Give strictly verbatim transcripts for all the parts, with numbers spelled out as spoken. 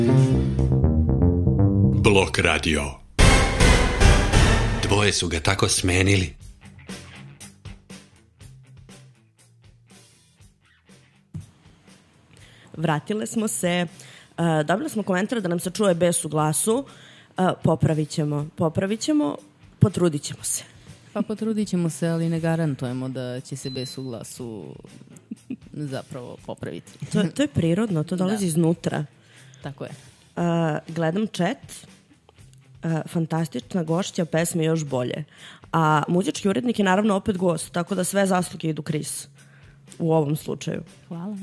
Blok radio. Dvoje su ga tako smenili. Vratile smo se. Uh, dobili smo komentar da nam se čuje bes u glasu. Uh, popravit ćemo. Popravit ćemo. Potrudit ćemo se. Pa potrudit ćemo se, ali ne garantujemo da će se bes u glasu zapravo popraviti. To, to je prirodno, to dolazi da. iznutra. Tako je. Uh, gledam chat. Uh, fantastična gošća, pesme još bolje. A muzički urednik je naravno opet gost, tako da sve zasluge idu Kris u ovom slučaju. Hvala.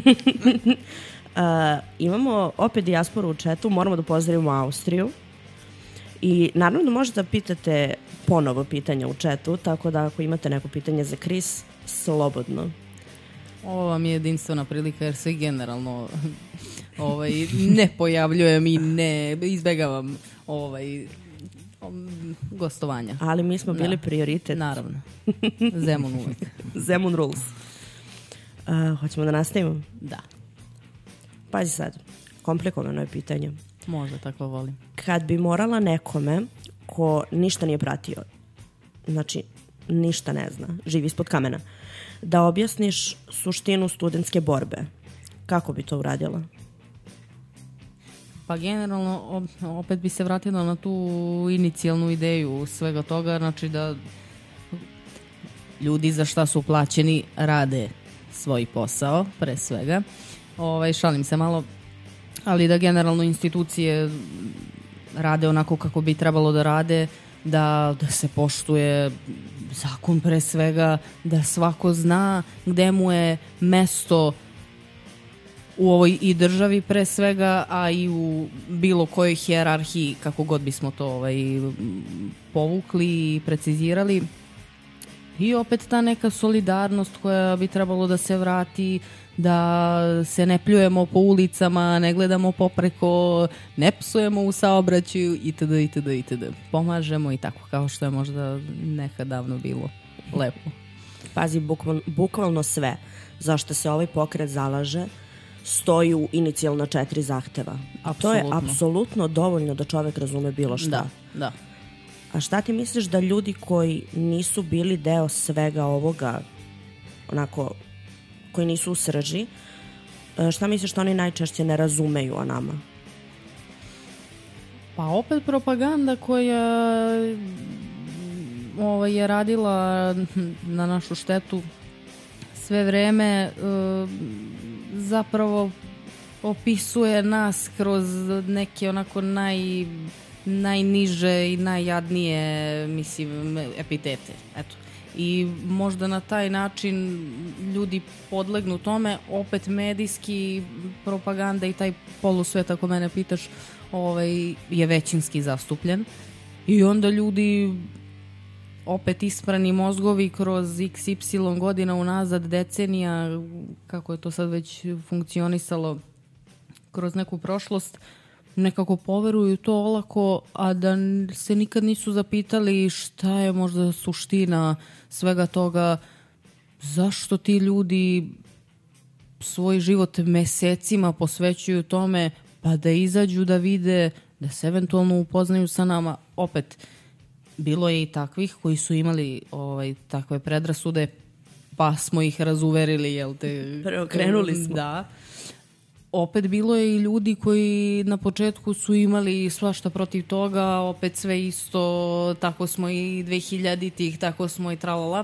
uh, imamo opet dijasporu u chatu, moramo da pozdravimo Austriju. I naravno da možete da pitate ponovo pitanja u chatu, tako da ako imate neko pitanje za Kris, slobodno. Ovo vam je jedinstvena prilika jer se generalno ovaj, ne pojavljujem i ne izbegavam ovaj, gostovanja. Ali mi smo bili da. prioritet. Naravno. Zemun uvijek. Zemun rules. Uh, hoćemo da nastavimo? Da. Pazi sad, komplikovano je pitanje. Možda, tako volim. Kad bi morala nekome ko ništa nije pratio, znači ništa ne zna, živi ispod kamena, da objasniš suštinu studentske borbe, kako bi to uradila? Pa generalno, opet bi se vratila na tu inicijalnu ideju svega toga, znači da ljudi za šta su plaćeni rade svoj posao, pre svega. Ovaj, šalim se malo, ali da generalno institucije rade onako kako bi trebalo da rade, da, da se poštuje zakon pre svega, da svako zna gde mu je mesto u ovoj i državi pre svega, a i u bilo kojoj hijerarhiji, kako god bismo to ovaj, povukli i precizirali. I opet ta neka solidarnost koja bi trebalo da se vrati, da se ne pljujemo po ulicama, ne gledamo popreko, ne psujemo u saobraćaju itd. itd. itd. Pomažemo i tako, kao što je možda nekad davno bilo lepo. Pazi, bukvalno, bukvalno sve zašto se ovaj pokret zalaže stoji u inicijalno četiri zahteva. Apsolutno. To je apsolutno dovoljno da čovek razume bilo šta. Da, da. A šta ti misliš da ljudi koji nisu bili deo svega ovoga, onako, koji nisu u srži, šta misliš što oni najčešće ne razumeju o nama? Pa opet propaganda koja ovaj, je radila na našu štetu sve vreme zapravo opisuje nas kroz neke onako naj, najniže i najjadnije, mislim, epitete. Eto. I možda na taj način ljudi podlegnu tome, opet medijski propaganda i taj polusvet, ako mene pitaš, ovaj, je većinski zastupljen. I onda ljudi, opet isprani mozgovi kroz iks ipsilon godina unazad, decenija, kako je to sad već funkcionisalo kroz neku prošlost, nekako poveruju to olako, a da se nikad nisu zapitali šta je možda suština svega toga, zašto ti ljudi svoj život mesecima posvećuju tome, pa da izađu da vide, da se eventualno upoznaju sa nama. Opet, bilo je i takvih koji su imali ovaj, takve predrasude, pa smo ih razuverili, jel te? Preokrenuli smo. Da. Opet bilo je i ljudi koji na početku su imali svašta protiv toga, opet sve isto, tako smo i dvehiljaditih, tako smo i tralala.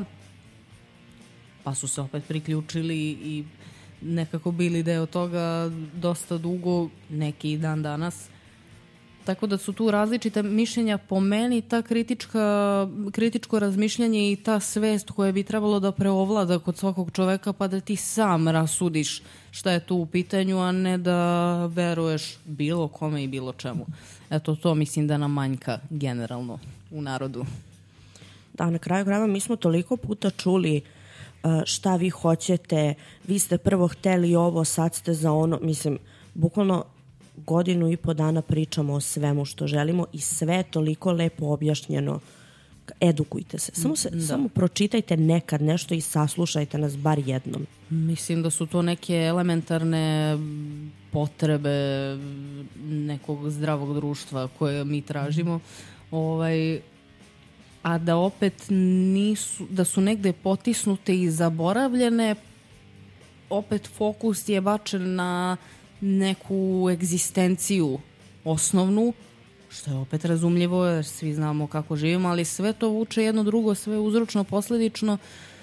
Pa su se opet priključili i nekako bili deo toga dosta dugo, neki i dan danas. Tako da su tu različite mišljenja. Po meni ta kritička, kritičko razmišljanje i ta svest koja bi trebalo da preovlada kod svakog čoveka, pa da ti sam rasudiš šta je tu u pitanju, a ne da veruješ bilo kome i bilo čemu. Eto, to mislim da nam manjka generalno u narodu. Da, na kraju krajeva mi smo toliko puta čuli uh, šta vi hoćete, vi ste prvo hteli ovo, sad ste za ono, mislim, bukvalno godinu i po dana pričamo o svemu što želimo i sve je toliko lepo objašnjeno edukujte se. Samo, se, samo pročitajte nekad nešto i saslušajte nas bar jednom. Mislim da su to neke elementarne potrebe nekog zdravog društva koje mi tražimo. Ovaj, a da opet nisu, da su negde potisnute i zaboravljene, opet fokus je bačen na neku egzistenciju osnovnu, što je opet razumljivo jer svi znamo kako živimo, ali sve to vuče jedno drugo, sve uzročno, posledično